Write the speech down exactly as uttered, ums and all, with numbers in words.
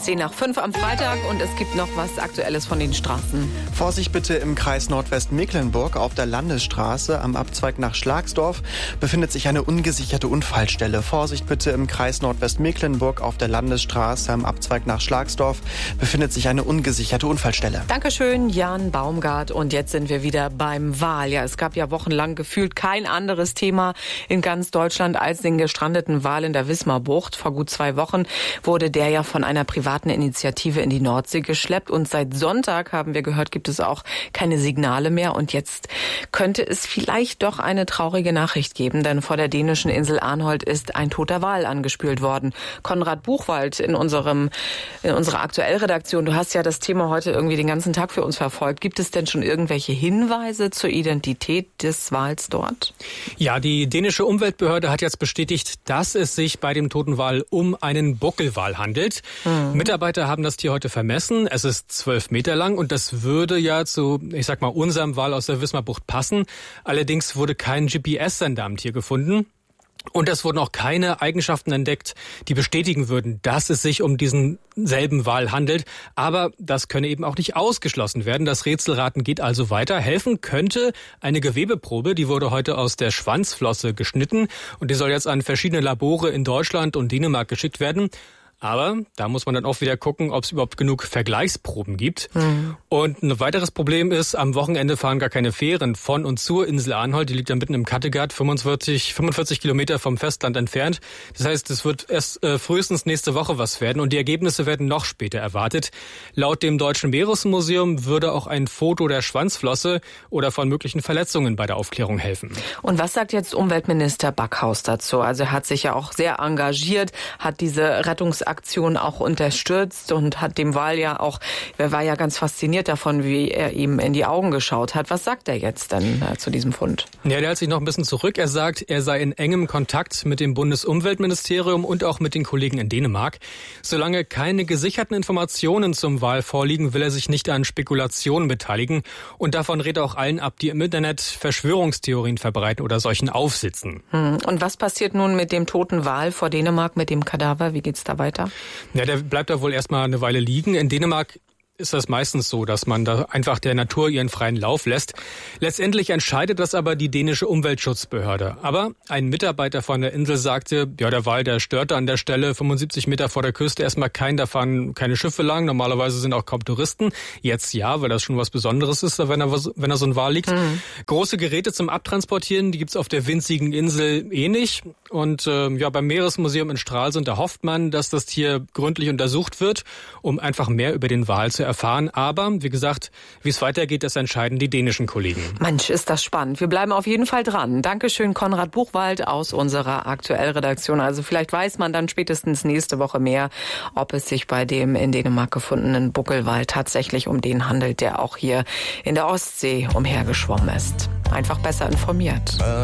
Zehn nach fünf am Freitag und es gibt noch was Aktuelles von den Straßen. Vorsicht bitte im Kreis Nordwestmecklenburg. Auf der Landesstraße am Abzweig nach Schlagsdorf befindet sich eine ungesicherte Unfallstelle. Vorsicht bitte im Kreis Nordwestmecklenburg. Auf der Landesstraße am Abzweig nach Schlagsdorf befindet sich eine ungesicherte Unfallstelle. Dankeschön, Jan Baumgart. Und jetzt sind wir wieder beim Wal. Ja, es gab ja wochenlang gefühlt kein anderes Thema in ganz Deutschland als den gestrandeten Wal in der Wismarbucht. Vor gut zwei Wochen wurde der ja von einer privaten Initiative in die Nordsee geschleppt und seit Sonntag, haben wir gehört, gibt es auch keine Signale mehr und jetzt könnte es vielleicht doch eine traurige Nachricht geben, denn vor der dänischen Insel Arnholt ist ein toter Wal angespült worden. Konrad Buchwald in unserem in unserer Aktuellredaktion, du hast ja das Thema heute irgendwie den ganzen Tag für uns verfolgt. Gibt es denn schon irgendwelche Hinweise zur Identität des Wals dort? Ja, die dänische Umweltbehörde hat jetzt bestätigt, dass es sich bei dem toten Wal um einen Buckelwal handelt. Mhm. Mitarbeiter haben das Tier heute vermessen. Es ist zwölf Meter lang und das würde ja zu, ich sag mal, unserem Wal aus der Wismarbucht passen. Allerdings wurde kein G P S-Sender am Tier gefunden. Und es wurden auch keine Eigenschaften entdeckt, die bestätigen würden, dass es sich um diesen selben Wal handelt. Aber das könne eben auch nicht ausgeschlossen werden. Das Rätselraten geht also weiter. Helfen könnte eine Gewebeprobe, die wurde heute aus der Schwanzflosse geschnitten und die soll jetzt an verschiedene Labore in Deutschland und Dänemark geschickt werden. Aber da muss man dann auch wieder gucken, ob es überhaupt genug Vergleichsproben gibt. Mhm. Und ein weiteres Problem ist, am Wochenende fahren gar keine Fähren von und zur Insel Arnholt. Die liegt da mitten im Kattegat, fünfundvierzig, fünfundvierzig Kilometer vom Festland entfernt. Das heißt, es wird erst äh, frühestens nächste Woche was werden und die Ergebnisse werden noch später erwartet. Laut dem Deutschen Meeresmuseum würde auch ein Foto der Schwanzflosse oder von möglichen Verletzungen bei der Aufklärung helfen. Und was sagt jetzt Umweltminister Backhaus dazu? Also er hat sich ja auch sehr engagiert, hat diese Rettungsaktion Aktion auch unterstützt und hat dem Wal ja auch, er war ja ganz fasziniert davon, wie er ihm in die Augen geschaut hat. Was sagt er jetzt denn äh, zu diesem Fund? Ja, der hält sich noch ein bisschen zurück. Er sagt, er sei in engem Kontakt mit dem Bundesumweltministerium und auch mit den Kollegen in Dänemark. Solange keine gesicherten Informationen zum Wal vorliegen, will er sich nicht an Spekulationen beteiligen. Und davon rät er auch allen ab, die im Internet Verschwörungstheorien verbreiten oder solchen aufsitzen. Hm. Und was passiert nun mit dem toten Wal vor Dänemark, mit dem Kadaver? Wie geht's da weiter? Ja, der bleibt da wohl erstmal eine Weile liegen. In Dänemark ist das meistens so, dass man da einfach der Natur ihren freien Lauf lässt. Letztendlich entscheidet das aber die dänische Umweltschutzbehörde. Aber ein Mitarbeiter von der Insel sagte, ja, der Wal, der störte an der Stelle fünfundsiebzig Meter vor der Küste erstmal kein, da fahren keine Schiffe lang. Normalerweise sind auch kaum Touristen. Jetzt ja, weil das schon was Besonderes ist, wenn er, wenn er so ein Wal liegt. Mhm. Große Geräte zum Abtransportieren, die gibt's auf der winzigen Insel eh nicht. Und äh, ja, beim Meeresmuseum in Stralsund, da hofft man, dass das Tier gründlich untersucht wird, um einfach mehr über den Wal zu erfahren. Aber, wie gesagt, wie es weitergeht, das entscheiden die dänischen Kollegen. Mensch, ist das spannend. Wir bleiben auf jeden Fall dran. Dankeschön, Konrad Buchwald aus unserer Aktuellredaktion. Also vielleicht weiß man dann spätestens nächste Woche mehr, ob es sich bei dem in Dänemark gefundenen Buckelwal tatsächlich um den handelt, der auch hier in der Ostsee umhergeschwommen ist. Einfach besser informiert.